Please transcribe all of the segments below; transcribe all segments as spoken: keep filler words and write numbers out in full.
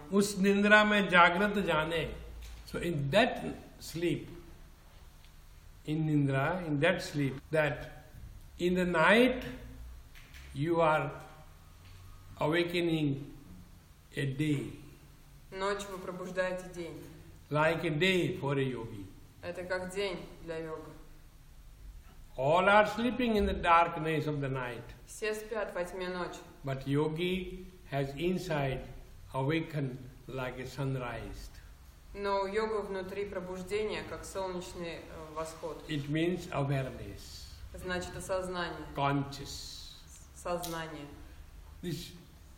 उस निंद्रा में जागृत जाने. So in that sleep, in nindra, in that sleep, that in the night you are awakening a day. Ночью вы пробуждаете день. Like a day for a yogi. Это как день для йога. All are sleeping in the darkness of the night. Все спят во тьме ночи. But yogi has inside awakened like a sunrise. Но у йога внутри пробуждение, как солнечный э, восход. It means awareness. Значит, осознание. Conscious. Сознание. This,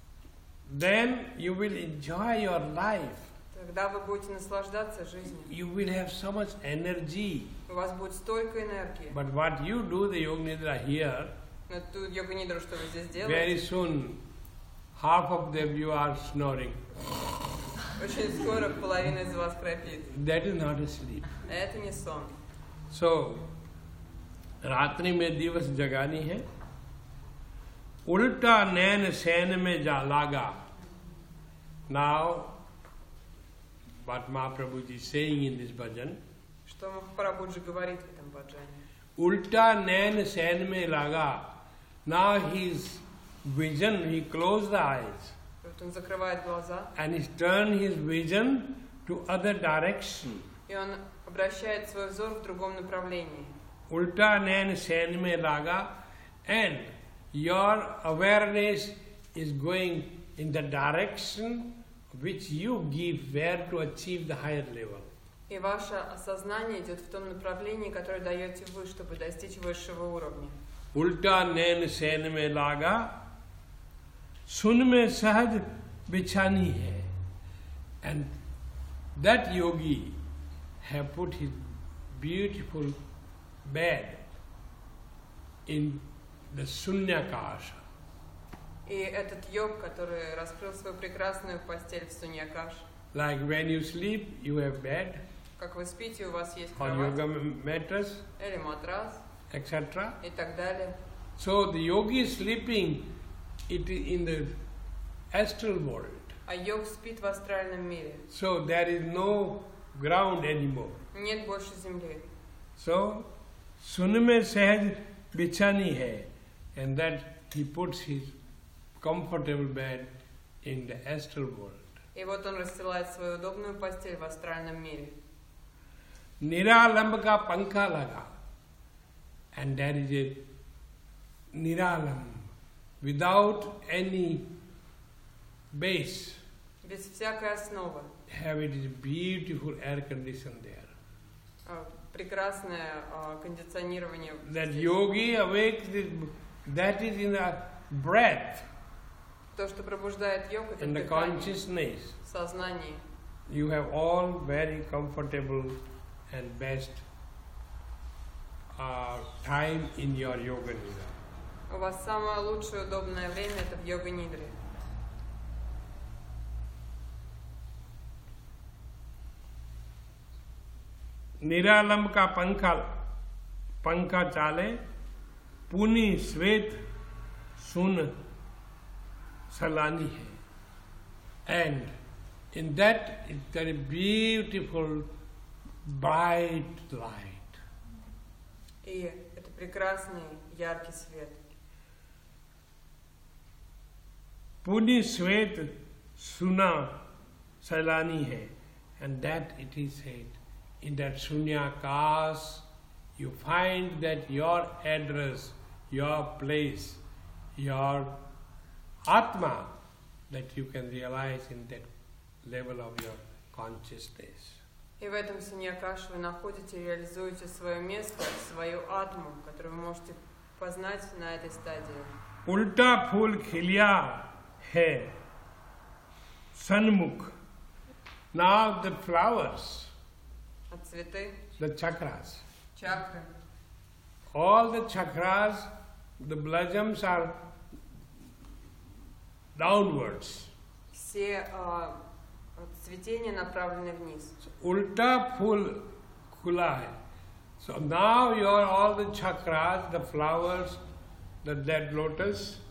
then you will enjoy your life. Тогда вы будете наслаждаться жизнью. You will have so much energy. У вас будет столько энергии. But what you do, the yoga nidra here, Но тут йога нидра, что вы здесь делаете? very soon, half of them you are snoring. Очень скоро половина из вас храпит. That is not a sleep. Это не сон. So, रात्रि में दिवस जगानी है. उल्टा नैन San में जा लागा. Now, what Mahaprabhuji is saying in this bhajan, Что Махапрабхуджи говорит в этом баджане? उल्टा नैन San में लागा. Now his vision, he closed the eyes. Вот он закрывает глаза, And he turned his vision to other direction. и он обращает свой взор в другом направлении. Ulta nain sen mein laga, and your awareness is going in the direction which you give where to achieve the higher level. И ваше осознание идет в том направлении, которое даете вы, чтобы достичь высшего уровня. Ulta nain sen mein laga, sun mein sahaj bichani hai. And that yogi have put his beautiful bed in the Sunyakasha. И этот йог, который раскрыл свою прекрасную постель в Суньякаш. Like when you sleep, you have bed, Как вы спите, у вас есть or кровать yoga mattress, или матрас et cetera. и так далее. So the yogi is sleeping it in the astral world. А йог спит в астральном мире. So there is no ground anymore. Нет больше земли. So sun mein sahaj bichani hai, and that he puts his comfortable bed in the astral world. И вот он расстилает свою удобную постель в астральном мире. Niralam ka pankha laga, and there is a niralam without any base. Без всякой основы. Have it is beautiful air condition there. А, Прекрасное а, кондиционирование. That здесь. yogi awakes, this, that is in the breath, То, что пробуждает йог, это in the дыхание, consciousness. сознание. You have all very comfortable and best uh, time in your yoga nidra. У вас самое лучшее удобное время это в йога-нидре. निरालंब का पंखा पंखा चाले, पुनी श्वेत सुन सलानी है. And in that is very beautiful bright light. И это прекрасный яркий свет. पुनी श्वेत सुना सलानी है. And that it is said, in that Sunyakash, you find that your address, your place, your Atma, that you can realize in that level of your consciousness. И в этом Суньякаш вы находите и реализуете свое место, свою атму, которую вы можете познать на этой стадии. उल्टा फूल खिलिया है सन्मुख. Now the flowers, А цветы, the chakras, чакры, all the chakras, the blossoms are downwards. все а, цветения направлены вниз. Ulta phul khula hai. So now your all the chakras, the flowers, the dead lotus,